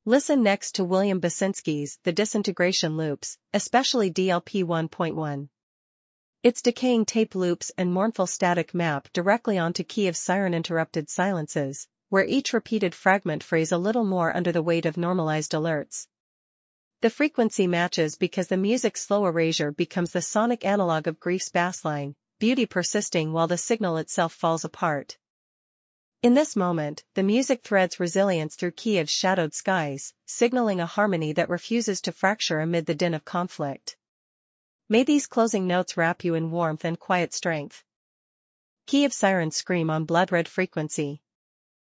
Listen next to William Basinski's The Disintegration Loops, especially DLP 1.1. Its decaying tape loops and mournful static map directly onto Kiev's siren-interrupted silences, where each repeated fragment frays a little more under the weight of normalized alerts. The frequency matches because the music's slow erasure becomes the sonic analog of grief's bassline, beauty persisting while the signal itself falls apart. In this moment, the music threads resilience through Kiev's shadowed skies, signaling a harmony that refuses to fracture amid the din of conflict. May these closing notes wrap you in warmth and quiet strength. Kiev sirens scream on blood-red frequency.